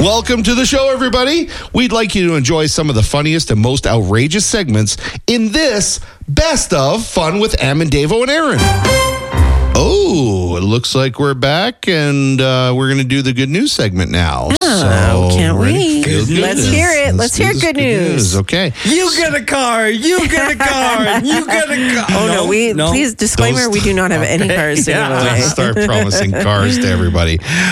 Welcome to the show, everybody. We'd like you to enjoy some of the funniest and most outrageous segments in this Best of Fun with Am and Davo and Aaron. Oh, it looks like we're back, and we're going to do the good news segment now. Oh, can't wait. Let's hear it. Let's hear good news. Okay. You get a car. You get a car. You get a car. Oh, no. Please, disclaimer, we do not have any cars to give away. Don't start promising cars to everybody.